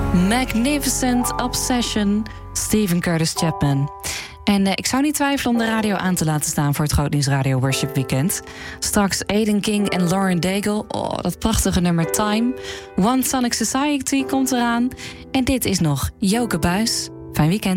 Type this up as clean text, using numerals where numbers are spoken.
Magnificent Obsession, Stephen Curtis Chapman. En ik zou niet twijfelen om de radio aan te laten staan voor het Grootnieuws Radio Worship Weekend. Straks Aidan King en Lauren Daigle. Oh, dat prachtige nummer Time. One Sonic Society komt eraan. En dit is nog Joke Buijs. Fijn weekend.